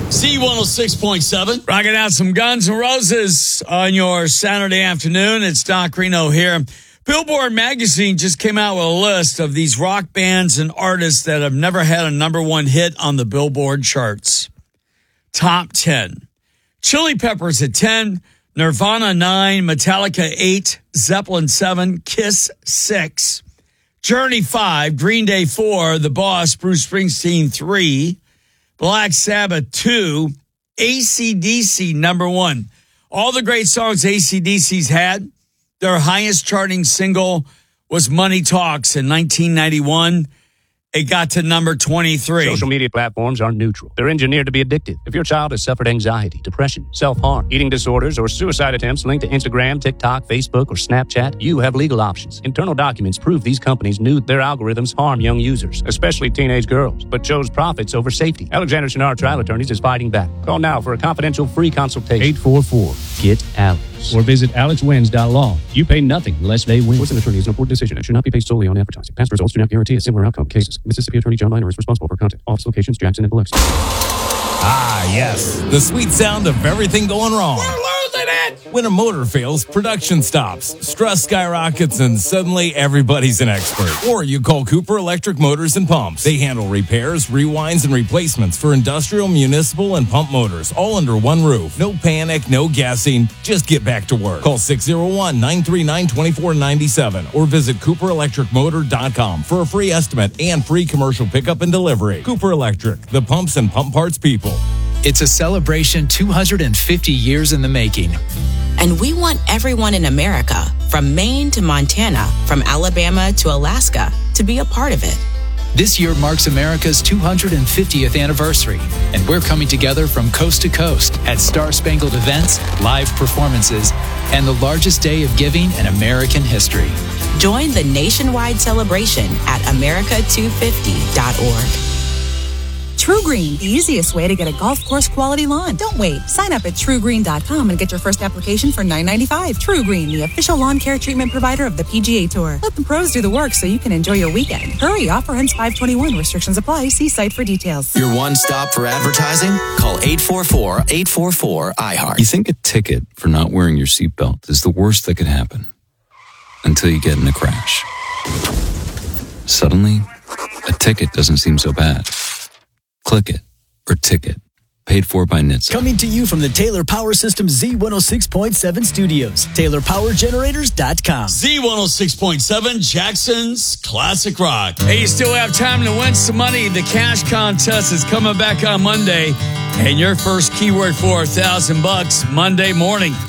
Z106.7. Rocking out some Guns N' Roses on your Saturday afternoon. It's Doc Reno here. Billboard magazine just came out with a list of these rock bands and artists that have never had a number one hit on the Billboard charts. Top 10. Chili Peppers at 10, Nirvana 9, Metallica 8, Zeppelin 7, Kiss 6, Journey 5, Green Day 4, The Boss, Bruce Springsteen 3, Black Sabbath 2, AC/DC number 1. All the great songs AC/DC's had, their highest charting single was Money Talks in 1991. It got to number 23. Social media platforms aren't neutral. They're engineered to be addictive. If your child has suffered anxiety, depression, self-harm, eating disorders, or suicide attempts linked to Instagram, TikTok, Facebook, or Snapchat, you have legal options. Internal documents prove these companies knew their algorithms harm young users, especially teenage girls, but chose profits over safety. Alexander Chenard Trial Attorneys is fighting back. Call now for a confidential free consultation. 844-GET-ALEX. Or visit alexwins.law. You pay nothing unless they win. What's an attorney is an important decision and should not be based solely on advertising. Past results do not guarantee a similar outcome. Cases. Mississippi Attorney John Miner is responsible for content. Office locations, Jackson and Biloxi. Ah, yes. The sweet sound of everything going wrong. We're losing it! When a motor fails, production stops, stress skyrockets, and suddenly everybody's an expert. Or you call Cooper Electric Motors and Pumps. They handle repairs, rewinds, and replacements for industrial, municipal, and pump motors, all under one roof. No panic, no guessing. Just get back to work. Call 601-939-2497 or visit CooperElectricMotor.com for a free estimate and free commercial pickup and delivery. Cooper Electric, the pumps and pump parts people. It's a celebration 250 years in the making. And we want everyone in America, from Maine to Montana, from Alabama to Alaska, to be a part of it. This year marks America's 250th anniversary, and we're coming together from coast to coast at Star-Spangled events, live performances, and the largest day of giving in American history. Join the nationwide celebration at America250.org. TruGreen, the easiest way to get a golf course quality lawn. Don't wait. Sign up at TruGreen.com and get your first application for $9.95. TruGreen, the official lawn care treatment provider of the PGA Tour. Let the pros do the work so you can enjoy your weekend. Hurry, offer ends 5/21. Restrictions apply. See site for details. Your one stop for advertising? Call 844-844-IHEART. You think a ticket for not wearing your seatbelt is the worst that could happen until you get in a crash. Suddenly, a ticket doesn't seem so bad. Click it or ticket. Paid for by NHTSA. Coming to you from the Taylor Power Systems Z106.7 studios. TaylorPowerGenerators.com. Z106.7, Jackson's Classic Rock. Hey, you still have time to win some money. The cash contest is coming back on Monday, and your first keyword for $1,000 Monday morning.